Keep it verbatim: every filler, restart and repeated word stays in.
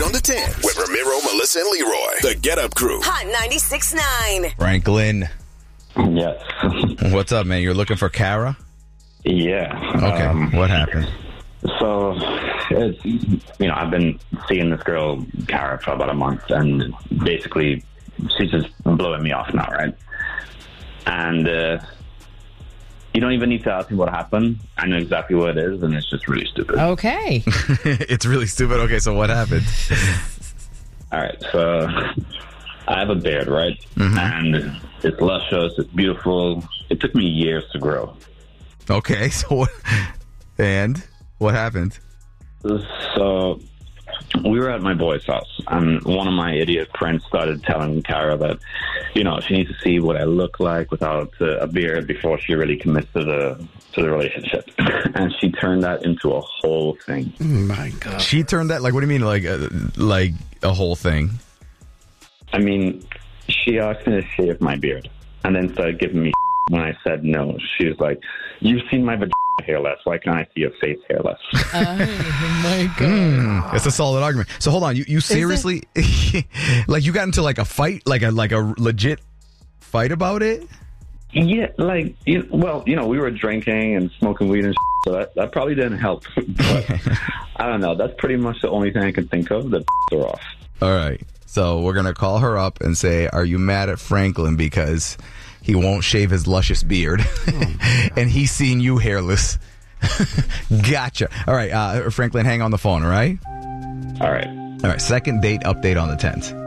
on the tenth with Ramiro, Melissa, and Leroy. The Get Up Crew. Hot ninety-six point nine. Franklin. Yes. What's up, man? You're looking for Kara? Yeah. Okay. Um, what happened? So, it's, you know, I've been seeing this girl, Kara, for about a month, and basically she's just blowing me off now, right? And uh, you don't even need to ask me what happened. I know exactly what it is, and it's just really stupid. Okay. It's really stupid. Okay, so what happened? All right, so I have a beard, right? Mm-hmm. And it's luscious, it's beautiful. It took me years to grow. Okay, so what? And what happened? So we were at my boy's house, and one of my idiot friends started telling Kara that, you know, she needs to see what I look like without uh, a beard before she really commits to the to the relationship. And she turned that into a whole thing. Oh my God. She turned that, like, what do you mean, like, uh, like a whole thing? I mean, she asked me to shave my beard, and then started giving me when I said no. She was like, "You've seen my vagina hairless. Why can't I see your face hairless?" Oh my God. Mm, it's a solid argument. So hold on, you, you seriously, like, you got into like a fight, like a like a legit fight about it? Yeah, like, you, well, you know, we were drinking and smoking weed and shit, so that, that probably didn't help. But I don't know. That's pretty much the only thing I can think of that are off. All right. So we're going to call her up and say, are you mad at Franklin because he won't shave his luscious beard oh and he's seen you hairless? Gotcha. All right. Uh, Franklin, hang on the phone, all right? All right. All right. Second date update on the tenth.